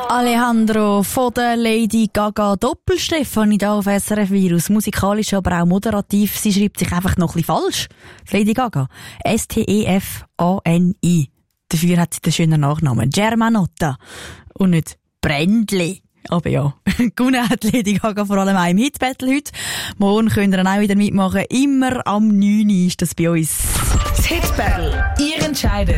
Alejandro von der Lady Gaga Doppelstefanie da auf SRF Virus. Musikalisch, aber auch moderativ. Sie schreibt sich einfach noch ein bisschen falsch. Lady Gaga. Stefani. Dafür hat sie den schönen Nachnamen. Germanotta. Und nicht Brändli. Aber ja, gewonnen hat Lady Gaga vor allem auch im Hit-Battle heute. Morgen könnt ihr dann auch wieder mitmachen. Immer am 9. ist das bei uns. Das Hit-Battle. Ihr entscheidet.